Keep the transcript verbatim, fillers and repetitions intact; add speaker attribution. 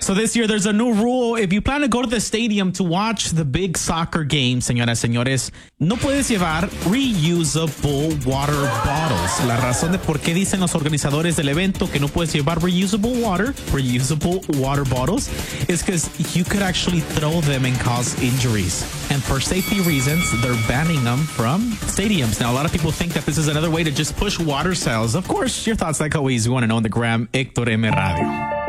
Speaker 1: So this year, there's a new rule. If you plan to go to the stadium to watch the big soccer game, señoras, señores, no puedes llevar reusable water bottles. La razón de por qué dicen los organizadores del evento que no puedes llevar reusable water, reusable water bottles, is because you could actually throw them and cause injuries. And for safety reasons, they're banning them from stadiums. Now, a lot of people think that this is another way to just push water sales. Of course, your thoughts, like always, we want to know on the gram, Héctor M. Radio.